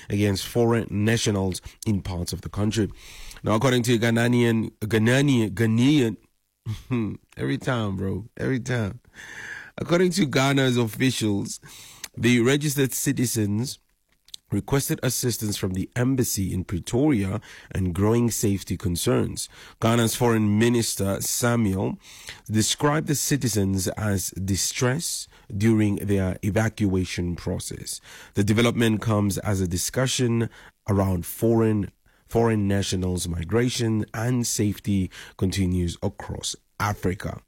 against foreign nationals in parts of the country. Now, according to Ghanaian, every time, bro, every time. According to Ghana's officials, the registered citizens requested assistance from the embassy in Pretoria and growing safety concerns. Ghana's Foreign Minister Samuel described the citizens as distressed during their evacuation process. The development comes as a discussion around foreign nationals' migration and safety continues across Africa.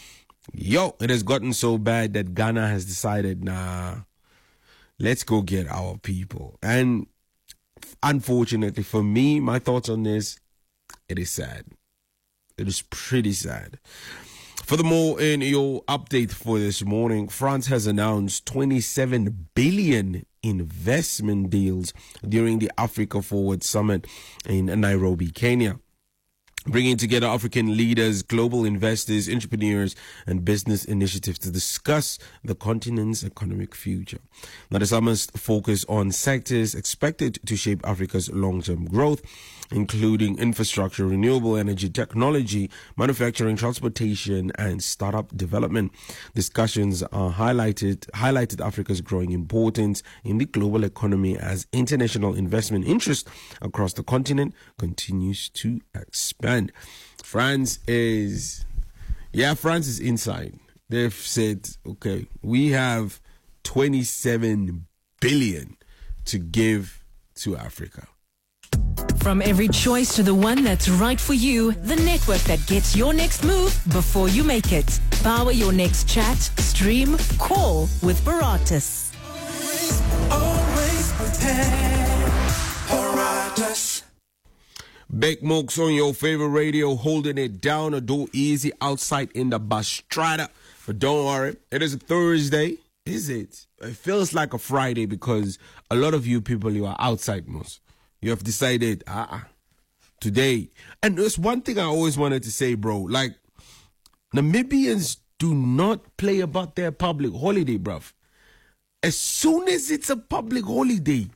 It has gotten so bad that Ghana has decided, let's go get our people. And unfortunately for me, my thoughts on this, it is sad. It is pretty sad. Furthermore, in your update for this morning, France has announced 27 billion investment deals during the Africa Forward Summit in Nairobi, Kenya, bringing together African leaders, global investors, entrepreneurs, and business initiatives to discuss the continent's economic future. Now, the summit focus on sectors expected to shape Africa's long-term growth, including infrastructure, renewable energy, technology, manufacturing, transportation, and startup development. Discussions are highlighted Africa's growing importance in the global economy as international investment interest across the continent continues to expand. France is inside. They've said, okay, we have 27 billion to give to Africa. From every choice to the one that's right for you, the network that gets your next move before you make it. Power your next chat, stream, call with Paratus. Always prepare. Paratus. Big Mooks on your favorite radio, holding it down or do easy outside in the Bastrada. But don't worry, it is a Thursday. Is it? It feels like a Friday because a lot of you people, you are outside most. You have decided, today. And there's one thing I always wanted to say, bro. Like, Namibians do not play about their public holiday, bruv. As soon as it's a public holiday,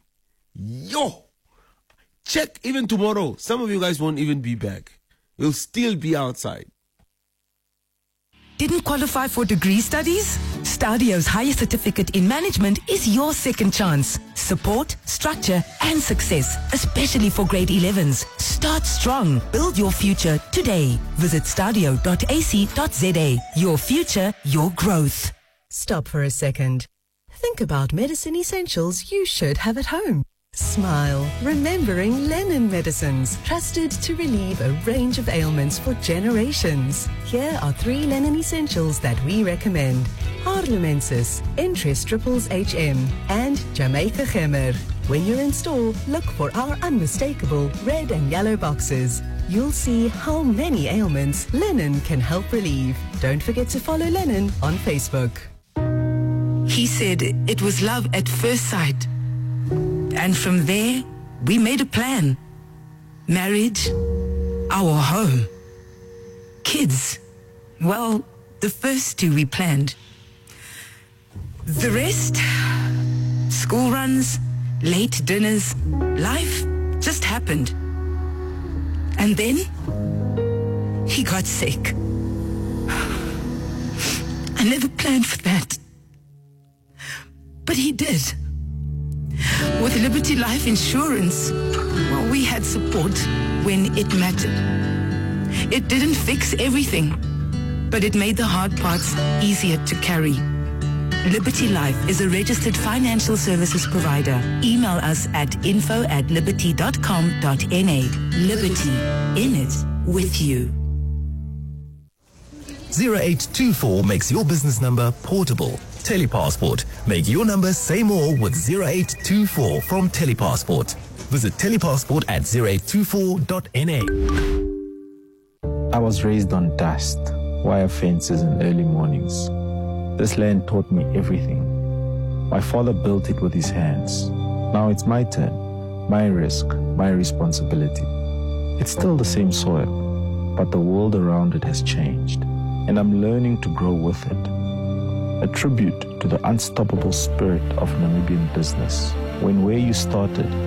check even tomorrow. Some of you guys won't even be back. You'll still be outside. Didn't qualify for degree studies? Stadio's higher certificate in management is your second chance. Support, structure, and success, especially for grade 11s. Start strong. Build your future today. Visit stadio.ac.za. Your future, your growth. Stop for a second. Think about medicine essentials you should have at home. Smile, remembering Lennon medicines, trusted to relieve a range of ailments for generations. Here are 3 Lennon essentials that we recommend: Haarlemensis, Interest Triples HM, and Jamaica Gemmer. When you're in store, look for our unmistakable red and yellow boxes. You'll see how many ailments Lennon can help relieve. Don't forget to follow Lennon on Facebook. He said it was love at first sight. And from there, we made a plan. Marriage, our home. Kids, well, the first 2 we planned. The rest, school runs, late dinners, life just happened. And then, he got sick. I never planned for that. But he did. With Liberty Life Insurance, well, we had support when it mattered. It didn't fix everything, but it made the hard parts easier to carry. Liberty Life is a registered financial services provider. Email us at info@liberty.com.na. Liberty, in it with you. 0824 makes your business number portable. Telepassport. Make your number say more with 0824 from Telepassport. Visit Telepassport at 0824.na. I was raised on dust, wire fences and early mornings. This land taught me everything. My father built it with his hands. Now it's my turn, my risk, my responsibility. It's still the same soil, but the world around it has changed, and I'm learning to grow with it. A tribute to the unstoppable spirit of Namibian business, when where you started